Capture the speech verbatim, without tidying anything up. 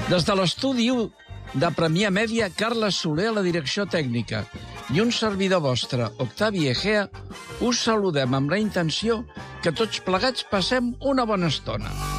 Des de l'estudi de Premià Mèdia, Carles Soler a la direcció tècnica i un servidor vostre, Octavi Egea, us saludem amb la intenció que tots plegats passem una bona estona.